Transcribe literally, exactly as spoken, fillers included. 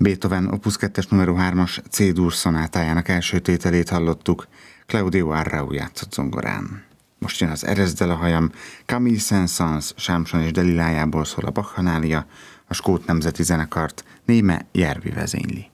Beethoven Opus kettes numero hármas C-dur szonátájának első tételét hallottuk, Claudio Arrau játszott zongorán. Most jön az Ereszd el a hajam, Camille Saint-Saëns Sámson és Delilájából szól a Bach-hanália, a Skót Nemzeti Zenekart Néme Järvi vezényli.